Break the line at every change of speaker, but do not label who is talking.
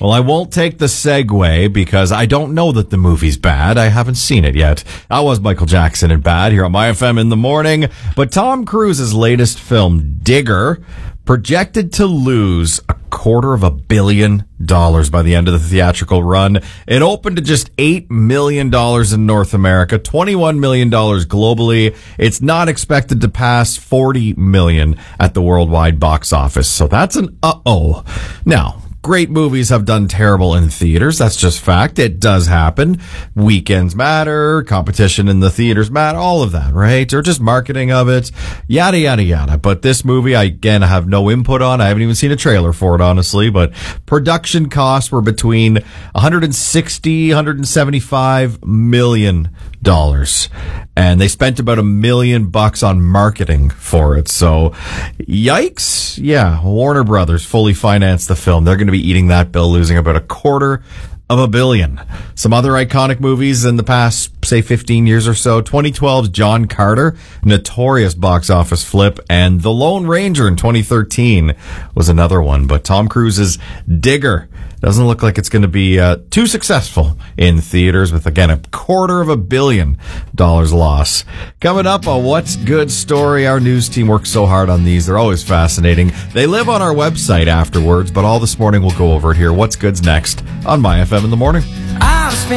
Well, I won't take the segue because I don't know that the movie's bad. I haven't seen it yet. I was Michael Jackson in Bad here on My FM in the morning. But Tom Cruise's latest film, Digger, projected to lose $250 million by the end of the theatrical run. It opened to just $8 million in North America, $21 million globally. It's not expected to pass $40 million at the worldwide box office. So that's an uh-oh. Now, great movies have done terrible in theaters. That's just fact. It does happen. Weekends matter. Competition in the theaters matter. All of that, right? Or just marketing of it. Yada, yada, yada. But this movie, I have no input on. I haven't even seen a trailer for it, honestly. But production costs were between $160, $175 million. And they spent about $1 million on marketing for it. So, yikes. Yeah, Warner Brothers fully financed the film. They're going to be eating that bill, losing about $250 million. Some other iconic movies in the past, say, 15 years or so. 2012's John Carter, notorious box office flip, and The Lone Ranger in 2013 was another one. But Tom Cruise's Digger doesn't look like it's going to be too successful in theaters with, again, $250 million loss. Coming up on What's Good Story, our news team works so hard on these. They're always fascinating. They live on our website afterwards, but all this morning we'll go over it here. What's Good's next on My FM in the morning.